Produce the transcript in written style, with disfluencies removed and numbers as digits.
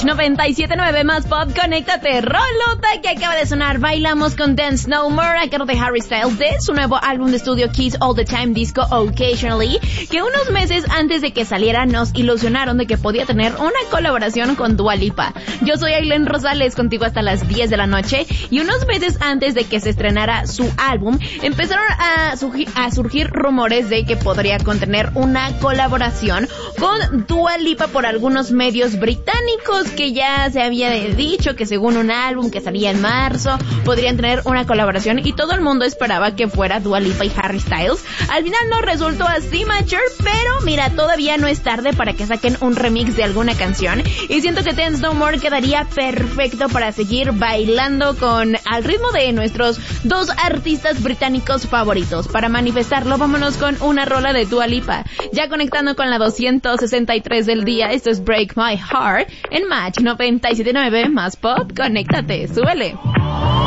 Match 97.9 más pop, conéctate. Rolota que acaba de sonar. Bailamos con Dance No More a cargo de Harry Styles de su nuevo álbum de estudio Kiss All the Time Disco Occasionally, que unos meses antes de que saliera nos ilusionaron de que podía tener una colaboración con Dua Lipa. Yo soy Aileen Rosales, contigo hasta las 10 de la noche, y unos meses antes de que se estrenara su álbum empezaron a surgir rumores de que podría contener una colaboración con Dua Lipa por algunos medios británicos, que ya se había dicho que según un álbum que salía en marzo podrían tener una colaboración, y todo el mundo esperaba que fuera Dua Lipa y Harry Styles. Al final no resultó así, Matcher, pero mira, todavía no es tarde para que saquen un remix de alguna canción, y siento que Dance No More quedaría perfecto para seguir bailando al ritmo de nuestros dos artistas británicos favoritos. Para manifestarlo, vámonos con una rola de Dua Lipa. Ya conectando con la 263 del día, esto es Break My Heart en Match 97.9 más pop, conéctate, súbele.